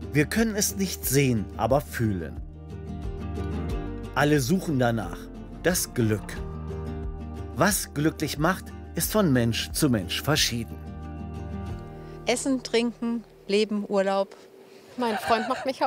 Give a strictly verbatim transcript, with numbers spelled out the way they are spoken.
Wir können es nicht sehen, aber fühlen. Alle suchen danach. Das Glück. Was glücklich macht, ist von Mensch zu Mensch verschieden. Essen, trinken, Leben, Urlaub. Mein Freund macht mich